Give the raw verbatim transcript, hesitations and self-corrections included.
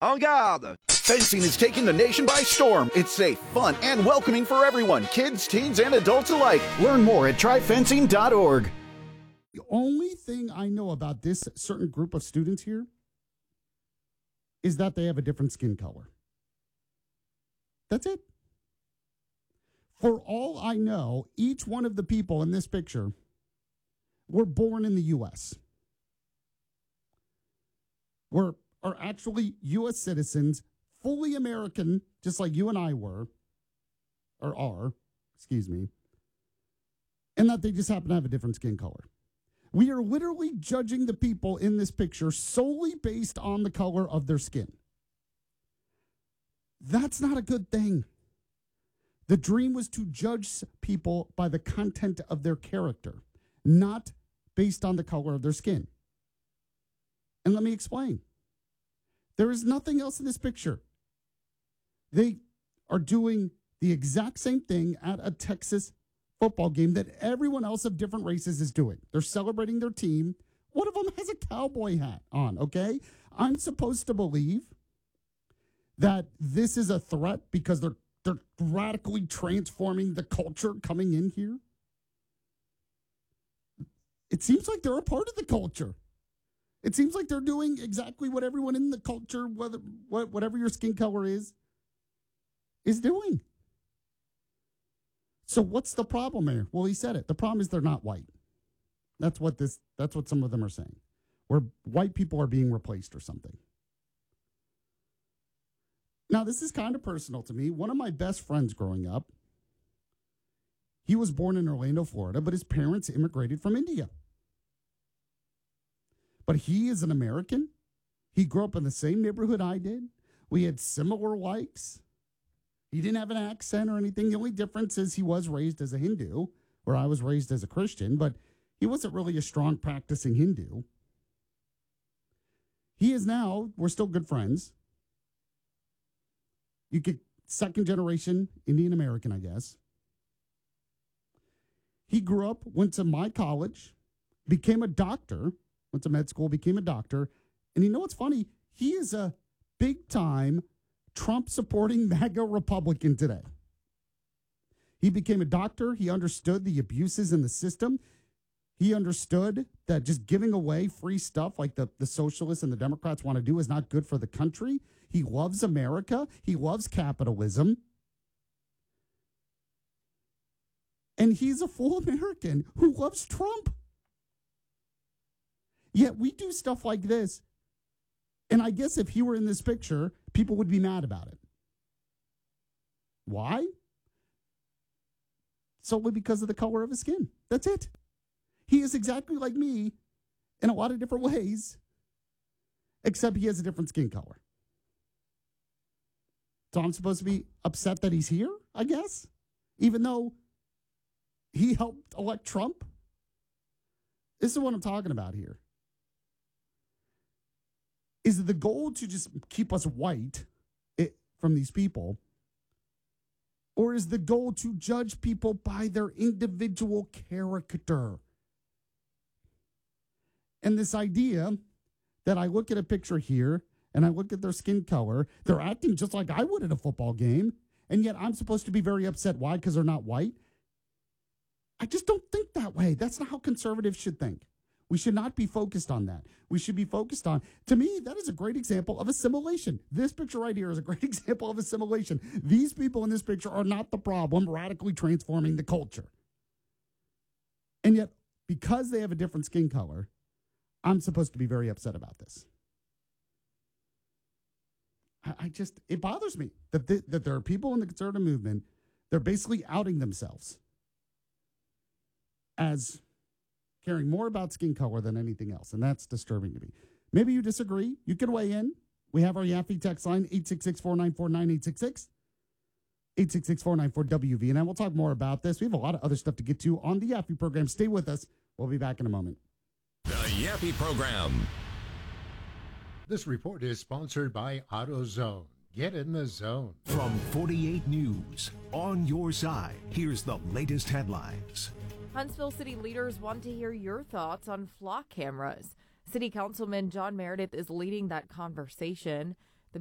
En garde! Fencing is taking the nation by storm. It's safe, fun, and welcoming for everyone, kids, teens, and adults alike. Learn more at try fencing dot org. The only thing I know about this certain group of students here is that they have a different skin color. That's it. For all I know, each one of the people in this picture were born in the U S Were are actually U S citizens, fully American, just like you and I were, or are, excuse me, and that they just happen to have a different skin color. We are literally judging the people in this picture solely based on the color of their skin. That's not a good thing. The dream was to judge people by the content of their character, not based on the color of their skin. And let me explain. There is nothing else in this picture. They are doing the exact same thing at a Texas football game that everyone else of different races is doing. They're celebrating their team. One of them has a cowboy hat on, okay? I'm supposed to believe that this is a threat because they're they're radically transforming the culture coming in here. It seems like they're a part of the culture. It seems like they're doing exactly what everyone in the culture, whether whatever your skin color is, is doing. So what's the problem here? Well, he said it. The problem is they're not white. That's what this. That's what some of them are saying. Where white people are being replaced or something. Now, this is kind of personal to me. One of my best friends growing up, he was born in Orlando, Florida, but his parents immigrated from India. But he is an American. He grew up in the same neighborhood I did. We had similar likes. He didn't have an accent or anything. The only difference is he was raised as a Hindu, where I was raised as a Christian, but he wasn't really a strong practicing Hindu. He is now, we're still good friends. You get second generation Indian American, I guess. He grew up, went to my college, became a doctor, went to med school, became a doctor. And you know what's funny? He is a big time Trump supporting MAGA Republican today. He became a doctor. He understood the abuses in the system. He understood that just giving away free stuff like the, the socialists and the Democrats want to do is not good for the country. He loves America. He loves capitalism. And he's a full American who loves Trump. Yet we do stuff like this. And I guess if he were in this picture, people would be mad about it. Why? Solely because of the color of his skin. That's it. He is exactly like me in a lot of different ways, except he has a different skin color. So I'm supposed to be upset that he's here, I guess, even though he helped elect Trump. This is what I'm talking about here. Is the goal to just keep us white it, from these people? Or is the goal to judge people by their individual character? And this idea that I look at a picture here and I look at their skin color, they're acting just like I would at a football game, and yet I'm supposed to be very upset. Why? Because they're not white? I just don't think that way. That's not how conservatives should think. We should not be focused on that. We should be focused on, to me, that is a great example of assimilation. This picture right here is a great example of assimilation. These people in this picture are not the problem, radically transforming the culture. And yet, because they have a different skin color, I'm supposed to be very upset about this. I, I just, it bothers me that, th- that there are people in the conservative movement, they're basically outing themselves as caring more about skin color than anything else, and that's disturbing to me. Maybe you disagree. You can weigh in. We have our Yaffe text line, eight six six, four nine four, nine eight six six, eight six six, four nine four, W V, and I will talk more about this. We have a lot of other stuff to get to on the Yaffe program. Stay with us. We'll be back in a moment. The Yaffe program. This report is sponsored by AutoZone. Get in the zone. From forty-eight News, on your side, here's the latest headlines. Huntsville city leaders want to hear your thoughts on flock cameras. City Councilman John Meredith is leading that conversation.